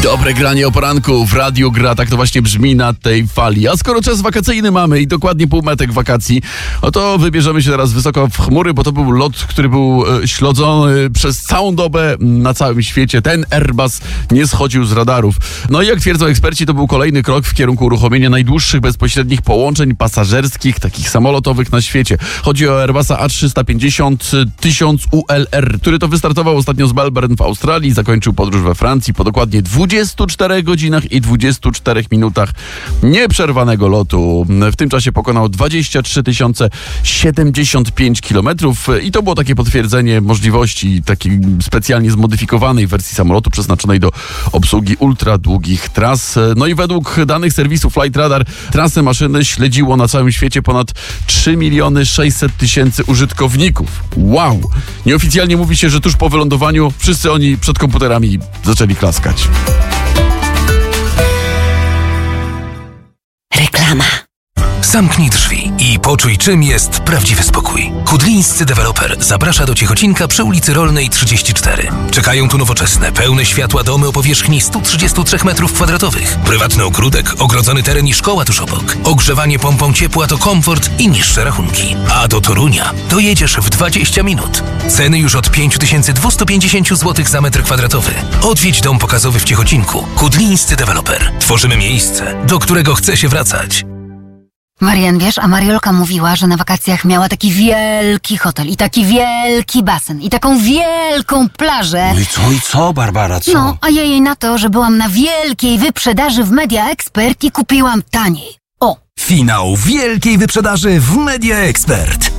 Dobre granie o poranku w radiu gra, tak to właśnie brzmi na tej fali. A skoro czas wakacyjny mamy i dokładnie półmetek wakacji, to wybierzemy się teraz wysoko w chmury, bo to był lot, który był śledzony przez całą dobę na całym świecie. Ten Airbus nie schodził z radarów. No i jak twierdzą eksperci, to był kolejny krok w kierunku uruchomienia najdłuższych bezpośrednich połączeń pasażerskich, takich samolotowych na świecie. Chodzi o Airbusa A350-1000 ULR, który to wystartował ostatnio z Melbourne w Australii, zakończył podróż we Francji po dokładnie 24 godzinach i 24 minutach nieprzerwanego lotu. W tym czasie pokonał 23 075 kilometrów i to było takie potwierdzenie możliwości takiej specjalnie zmodyfikowanej wersji samolotu przeznaczonej do obsługi ultra długich tras. No i według danych serwisu Flight Radar trasę maszyny śledziło na całym świecie ponad 3 600 000 użytkowników. Wow! Nieoficjalnie mówi się, że tuż po wylądowaniu wszyscy oni przed komputerami zaczęli klaskać. Reklama. Zamknij drzwi i poczuj, czym jest prawdziwy spokój. Hudlińscy deweloper zaprasza do Ciechocinka przy ulicy Rolnej 34. Czekają tu nowoczesne, pełne światła domy o powierzchni 133 m2. Prywatny ogródek, ogrodzony teren i szkoła tuż obok. Ogrzewanie pompą ciepła to komfort i niższe rachunki. A do Torunia dojedziesz w 20 minut. Ceny już od 5250 zł za metr kwadratowy. Odwiedź dom pokazowy w Ciechocinku. Hudlińscy deweloper. Tworzymy miejsce, do którego chce się wracać. Marian, wiesz, a Mariolka mówiła, że na wakacjach miała taki wielki hotel i taki wielki basen i taką wielką plażę. No i co, Barbara, co? No, a ja jej na to, że byłam na wielkiej wyprzedaży w Media Expert i kupiłam taniej. O! Finał wielkiej wyprzedaży w Media Expert.